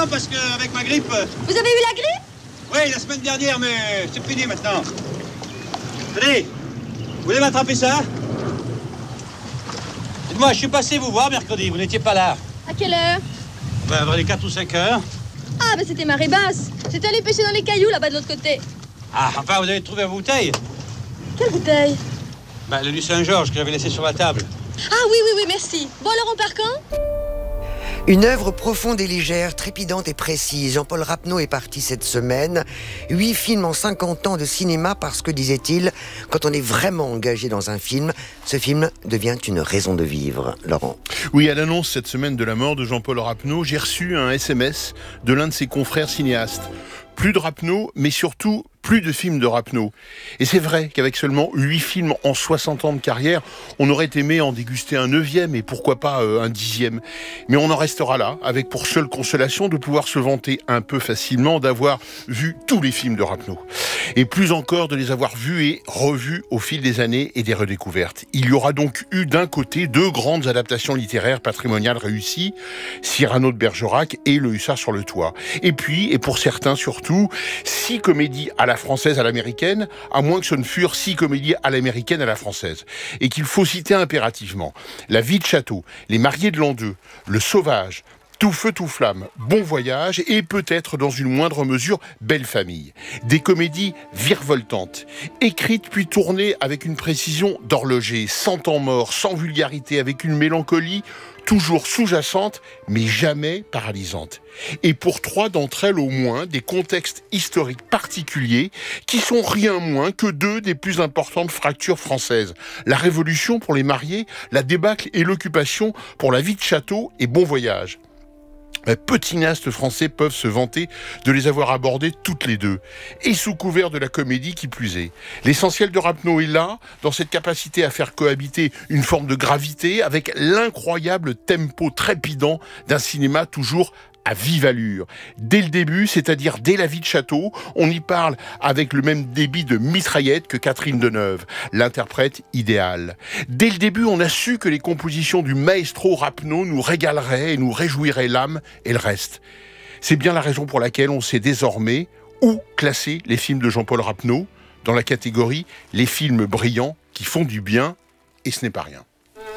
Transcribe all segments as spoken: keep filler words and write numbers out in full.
temps parce qu'avec ma grippe... Vous avez eu la grippe? Oui, la semaine dernière, mais c'est fini maintenant. Tenez, vous voulez m'attraper ça? Dites-moi, je suis passé vous voir mercredi, vous n'étiez pas là. À quelle heure? Ben, vers les quatre ou cinq heures. Ah, ben c'était marée basse. J'étais allé pêcher dans les cailloux là-bas de l'autre côté. Ah, enfin, vous avez trouvé la bouteille? Quelle bouteille? Ben, le du Saint-Georges que j'avais laissé sur la table. Ah oui, oui, oui, merci. Bon, alors on part quand? Une œuvre profonde et légère, trépidante et précise. Jean-Paul Rapneau est parti cette semaine. Huit films en cinquante ans de cinéma parce que, disait-il, quand on est vraiment engagé dans un film, ce film devient une raison de vivre. Laurent. Oui, à l'annonce cette semaine de la mort de Jean-Paul Rapneau, j'ai reçu un S M S de l'un de ses confrères cinéastes. Plus de Rapneau, mais surtout plus de films de Rapneau. Et c'est vrai qu'avec seulement huit films en soixante ans de carrière, on aurait aimé en déguster un neuvième et pourquoi pas euh, un dixième. Mais on en restera là, avec pour seule consolation de pouvoir se vanter un peu facilement d'avoir vu tous les films de Rapneau. Et plus encore de les avoir vus et revus au fil des années et des redécouvertes. Il y aura donc eu d'un côté deux grandes adaptations littéraires patrimoniales réussies, Cyrano de Bergerac et Le Hussard sur le toit. Et puis, et pour certains surtout, six comédies à la française à l'américaine, à moins que ce ne furent six comédies à l'américaine à la française. Et qu'il faut citer impérativement La vie de château, Les mariés de l'an deux, Le sauvage, Tout feu, tout flamme, Bon voyage et peut-être dans une moindre mesure Belle famille. Des comédies virevoltantes, écrites puis tournées avec une précision d'horloger, sans temps mort, sans vulgarité, avec une mélancolie toujours sous-jacente, mais jamais paralysante. Et pour trois d'entre elles au moins, des contextes historiques particuliers qui sont rien moins que deux des plus importantes fractures françaises. La Révolution pour les mariés, la débâcle et l'occupation pour La vie de château et Bon voyage. Peu de cinéastes français peuvent se vanter de les avoir abordées toutes les deux, et sous couvert de la comédie qui plus est. L'essentiel de Rapneau est là, dans cette capacité à faire cohabiter une forme de gravité avec l'incroyable tempo trépidant d'un cinéma toujours à vive allure. Dès le début, c'est-à-dire dès La vie de château, on y parle avec le même débit de mitraillette que Catherine Deneuve, l'interprète idéale. Dès le début, on a su que les compositions du maestro Rapneau nous régaleraient et nous réjouiraient l'âme et le reste. C'est bien la raison pour laquelle on sait désormais où classer les films de Jean-Paul Rapneau, dans la catégorie les films brillants qui font du bien, et ce n'est pas rien.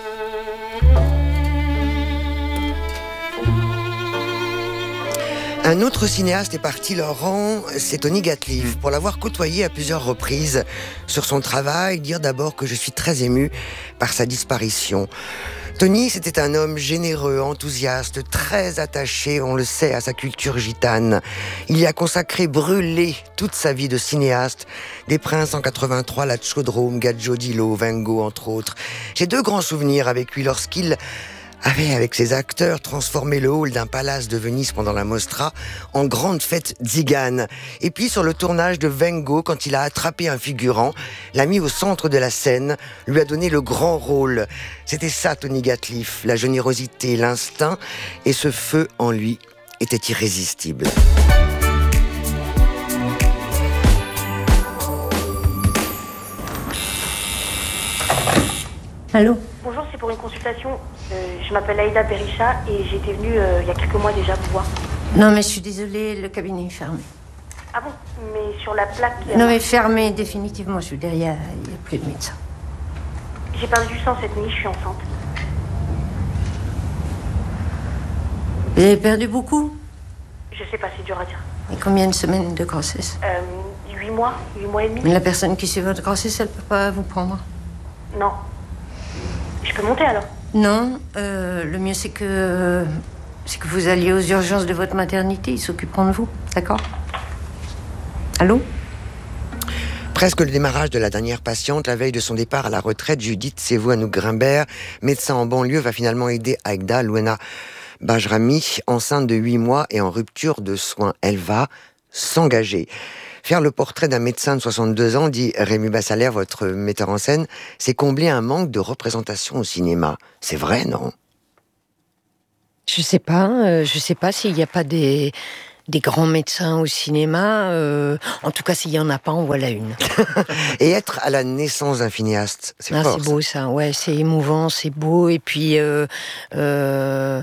Un autre cinéaste est parti, Laurent, c'est Tony Gatliff. Pour l'avoir côtoyé à plusieurs reprises sur son travail, dire d'abord que je suis très ému par sa disparition. Tony, c'était un homme généreux, enthousiaste, très attaché, on le sait, à sa culture gitane. Il y a consacré, brûlé toute sa vie de cinéaste. Des Princes en quatre-vingt-trois, La Chaudrome, Gadjo Dilo, Van Gogh, entre autres. J'ai deux grands souvenirs avec lui lorsqu'il avait, avec ses acteurs, transformé le hall d'un palace de Venise pendant la Mostra en grande fête tzigane. Et puis sur le tournage de Van Gogh, quand il a attrapé un figurant, l'a mis au centre de la scène, lui a donné le grand rôle. C'était ça, Tony Gatliff, la générosité, l'instinct, et ce feu en lui était irrésistible. Allô ? Bonjour, c'est pour une consultation. Euh, je m'appelle Aïda Berisha et j'étais venue euh, il y a quelques mois déjà vous voir. Non, mais je suis désolée, le cabinet est fermé. Ah bon? Mais sur la plaque... Non, mais fermé définitivement, je veux dire, il n'y a, il y a plus de médecin. J'ai perdu du sang cette nuit, je suis enceinte. Vous avez perdu beaucoup? Je sais pas, c'est dur à dire. Et combien de semaines de grossesse? Euh, huit mois, huit mois et demi. Mais la personne qui suit votre grossesse, elle peut pas vous prendre? Non. Je peux monter alors? Non, euh, le mieux c'est que c'est que vous alliez aux urgences de votre maternité, ils s'occuperont de vous, d'accord? Allô? Presque le démarrage de la dernière patiente, la veille de son départ à la retraite, Judith Sevouanou-Grimbert, médecin en banlieue, va finalement aider Aïda Louena Bajrami, enceinte de huit mois et en rupture de soins. Elle va s'engager. Faire le portrait d'un médecin de soixante-deux ans, dit Rémi Bassaler, votre metteur en scène, c'est combler un manque de représentation au cinéma. C'est vrai, non? Je sais pas, euh, je sais pas s'il n'y a pas des, des grands médecins au cinéma. Euh, en tout cas, s'il y en a pas, en voilà une. Et être à la naissance d'un cinéaste, c'est ah, fort. C'est beau ça, ouais, c'est émouvant, c'est beau. Et puis, euh, euh,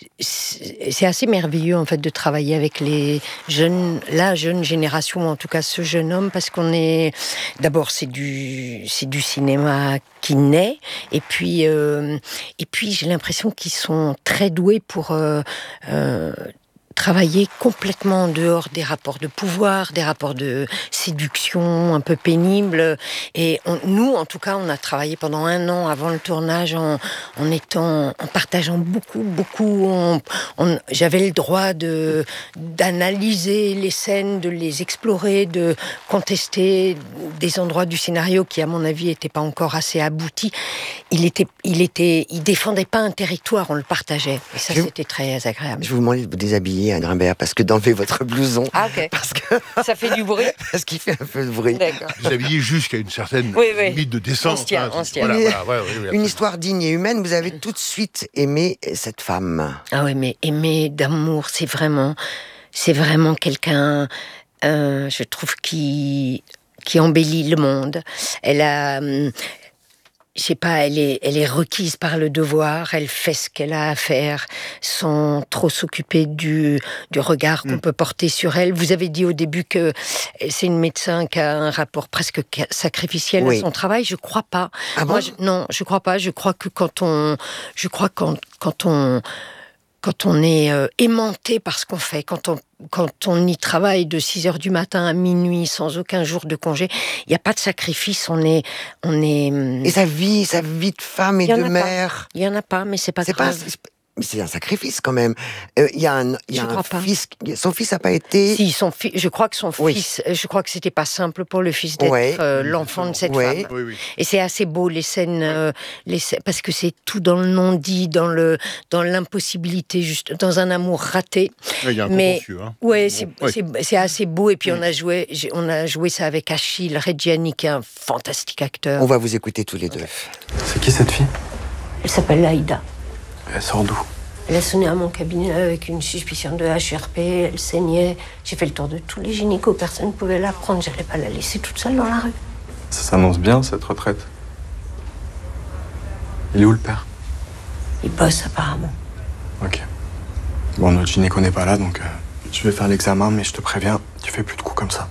c'est assez merveilleux en fait de travailler avec les jeunes, la jeune génération, en tout cas ce jeune homme, parce qu'on est d'abord c'est du c'est du cinéma qui naît, et puis euh, et puis j'ai l'impression qu'ils sont très doués pour euh, euh, travailler complètement en dehors des rapports de pouvoir, des rapports de séduction un peu pénibles. Et on, nous, en tout cas, on a travaillé pendant un an avant le tournage en, en étant, en partageant beaucoup, beaucoup. On, on, j'avais le droit de d'analyser les scènes, de les explorer, de contester des endroits du scénario qui, à mon avis, n'étaient pas encore assez aboutis. Il était, il était, il défendait pas un territoire, on le partageait. Et ça, Je- c'était très agréable. Je vais vous demander de vous déshabiller, Anne Rimbert, parce que d'enlever votre blouson. Ah, ok. Parce que Ça fait du bruit. parce qu'il fait un peu de bruit. D'accord. Vous habillez jusqu'à une certaine Oui, oui. limite de décence. On se tient, hein, on se tient. Voilà, Mais- voilà, ouais, ouais, ouais, Une histoire digne et humaine, vous avez tout de suite aimé cette femme. Ah oui, mais aimer d'amour, c'est vraiment, c'est vraiment quelqu'un, euh, je trouve, qui, qui embellit le monde. Elle a, hum, je sais pas, elle est, elle est requise par le devoir, elle fait ce qu'elle a à faire sans trop s'occuper du, du regard qu'on Mm. peut porter sur elle. Vous avez dit au début que c'est une médecin qui a un rapport presque sacrificiel Oui. à son travail. Je crois pas. Ah bon Moi, je- non, je crois pas. Je crois que quand on, je crois quand, quand on, quand on est euh, aimanté par ce qu'on fait, quand on, quand on y travaille de six heures du matin à minuit sans aucun jour de congé, il n'y a pas de sacrifice. On est, on est. hum, Et sa vie, sa vie de femme et Il y en de a pas. mère. Il y en a pas, mais c'est pas C'est pas. grave. c'est- Mais c'est un sacrifice quand même. Euh, Il y a un, il y a Je un crois pas. fils. Son fils n'a pas été. Si son fils, je crois que son Oui. fils, je crois que c'était pas simple pour le fils d'être Ouais. euh, l'enfant de cette Ouais. femme. Oui, oui. Et c'est assez beau les scènes, euh, les scè- parce que c'est tout dans le non-dit, dans le, dans l'impossibilité, juste dans un amour raté. Il y a un Mais- contentieux. Hein. Ouais, Bon, c'est, ouais. c'est, c'est assez beau. Et puis Mm. on a joué, j'ai- on a joué ça avec Achille Reggiani, qui est un fantastique acteur. On va vous écouter tous les deux. C'est qui cette fille? Elle s'appelle Aïda. Elle sort d'où? Elle a sonné à mon cabinet avec une suspicion de H R P, elle saignait. J'ai fait le tour de tous les gynécos, personne ne pouvait la prendre, j'allais pas la laisser toute seule dans la rue. Ça s'annonce bien, cette retraite. Il est où le père? Il bosse apparemment. Ok. Bon, notre gynéco n'est pas là, donc euh, je vais faire l'examen, mais je te préviens, tu fais plus de coups comme ça.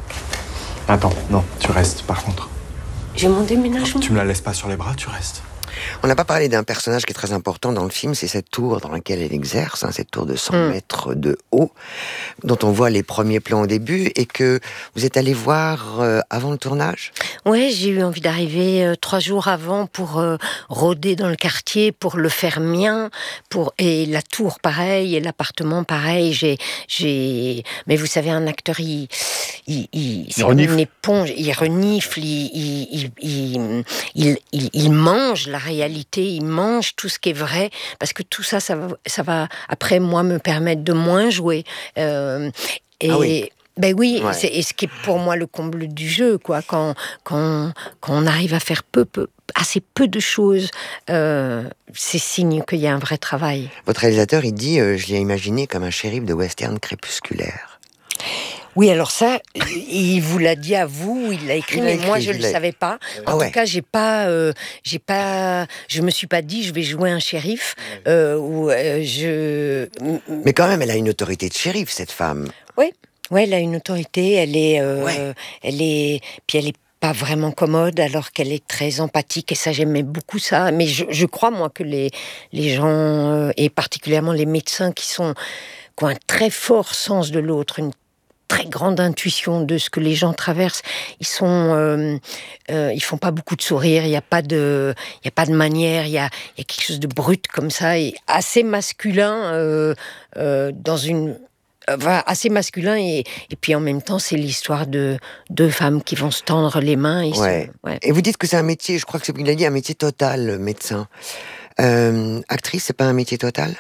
Attends, non, tu restes, par contre. J'ai mon déménagement. Tu me la laisses pas sur les bras, tu restes. On n'a pas parlé d'un personnage qui est très important dans le film, c'est cette tour dans laquelle elle exerce, hein, cette tour de cent Mm. mètres de haut, dont on voit les premiers plans au début, et que vous êtes allé voir euh, avant le tournage. Ouais, j'ai eu envie d'arriver euh, trois jours avant pour euh, rôder dans le quartier, pour le faire mien, pour et la tour pareil, et l'appartement pareil. J'ai, j'ai, mais vous savez, un acteur, il, il, il, c'est comme renifle. une éponge, il renifle, il, il, il, il, il, il- il mange la réalité, il mange tout ce qui est vrai, parce que tout ça, ça va, ça va après moi me permettre de moins jouer. Euh, et Ah oui. Ben oui, Ouais. c'est, et ce qui est pour moi le comble du jeu, quoi, quand, quand, quand on arrive à faire peu, peu, assez peu de choses, euh, c'est signe qu'il y a un vrai travail. Votre réalisateur, il dit, euh, je l'ai imaginé comme un shérif de western crépusculaire. Oui, alors ça, il vous l'a dit à vous, il l'a écrit, Il l'a mais moi écrit, je il le l'a- savais pas. Ah En ouais. tout cas, j'ai pas, euh, j'ai pas, je me suis pas dit, je vais jouer un shérif euh, ou euh, je. Mais quand même, elle a une autorité de shérif, cette femme. Oui, ouais, elle a une autorité, elle est, euh, Ouais. elle est, puis elle est pas vraiment commode, alors qu'elle est très empathique, et ça, j'aimais beaucoup ça. Mais je, je crois, moi, que les, les gens, euh, et particulièrement les médecins qui sont, qui ont un très fort sens de l'autre, une très grande intuition de ce que les gens traversent. Ils sont, euh, euh, ils font pas beaucoup de sourires. Il n'y a pas de, il y a pas de manière. Il y a, il y a quelque chose de brut comme ça et assez masculin euh, euh, dans une, enfin, assez masculin et, et puis en même temps c'est l'histoire de deux femmes qui vont se tendre les mains. Et Ouais. se- ouais. Et vous dites que c'est un métier, je crois que c'est qu'il a dit un métier total, le médecin. Euh, actrice, c'est pas un métier total?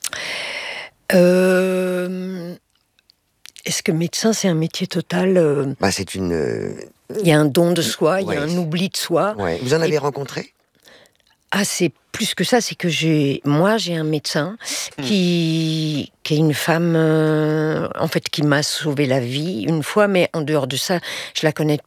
Euh, Est-ce que médecin c'est un métier total euh, Bah, c'est une. euh, Il y a un don de soi, il Ouais. y a un oubli de soi. ouais. Vous en avez Et- rencontré? Ah, c'est plus que ça, c'est que j'ai, moi, j'ai un médecin qui, qui est une femme, euh, en fait, qui m'a sauvé la vie une fois, mais en dehors de ça, je la connais